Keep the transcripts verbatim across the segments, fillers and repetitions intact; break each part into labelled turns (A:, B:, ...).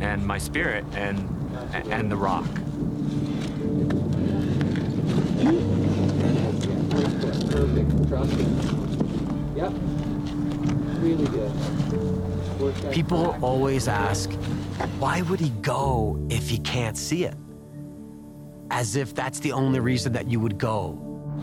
A: and my spirit and and the rock.
B: Perfect. Trust me. Yep. Really good. Work that
C: People
B: back.
C: always ask, why would he go if he can't see it? As if that's the only reason that you would go.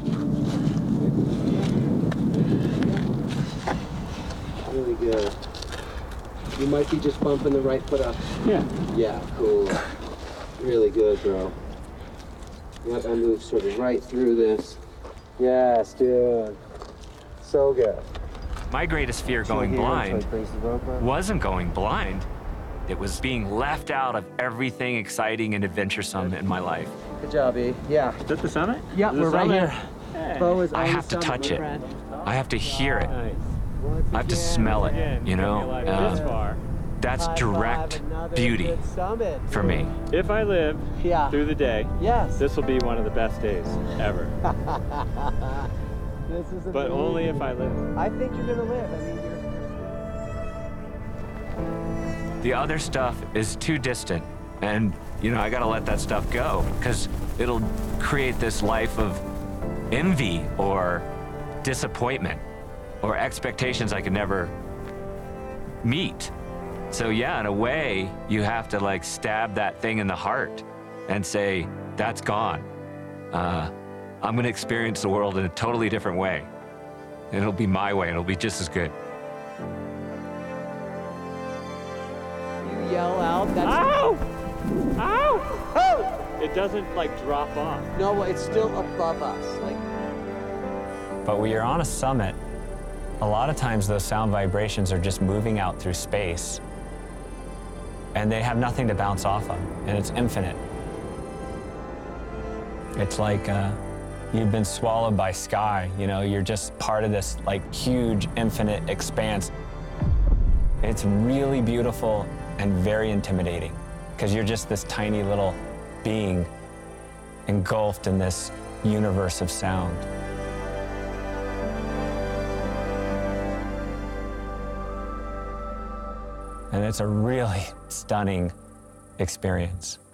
B: Really good. You might be just bumping the right foot up.
D: Yeah.
B: Yeah, cool. Really good, bro. Yep, I moved sort of right through this. Yes, dude. So good.
A: My greatest fear going blind wasn't going blind. It was being left out of everything exciting and adventuresome in my life.
B: Good job, E. Yeah.
D: Is that the summit?
B: Yeah,
D: Is it
B: we're
D: the
B: right
D: summit?
B: here.
D: Hey.
B: Bo is
A: I
B: on
A: have
B: the
A: to
B: summit,
A: touch
B: my
A: it.
B: friend.
A: I have to hear it.
D: Nice.
A: I have to smell it,
D: Again,
A: you
D: took me
A: know?
D: alive
A: Uh,
D: this far.
A: That's
B: High
A: direct
B: five, another
A: beauty
B: good summit.
A: for me.
D: If I live
B: Yeah.
D: through the day,
B: Yes.
D: this will be one of the best days ever.
B: This is
D: But
B: amazing.
D: only if I live.
B: I think you're gonna live. I mean, you're.
A: The other stuff is too distant, and you know, I gotta let that stuff go, because it'll create this life of envy or disappointment or expectations I could never meet. So yeah, in a way, you have to like stab that thing in the heart and say, that's gone. Uh, I'm gonna experience the world in a totally different way. And it'll be my way, and it'll be just as good.
B: You yell out. That's.
D: Ow! Ow! Oh! It doesn't like drop off.
B: No, it's still above us. Like.
E: But when you're on a summit, a lot of times those sound vibrations are just moving out through space, and they have nothing to bounce off of, and it's infinite. It's like uh, you've been swallowed by sky, you know, you're just part of this like huge infinite expanse. It's really beautiful and very intimidating, because you're just this tiny little being engulfed in this universe of sound. And it's a really stunning experience.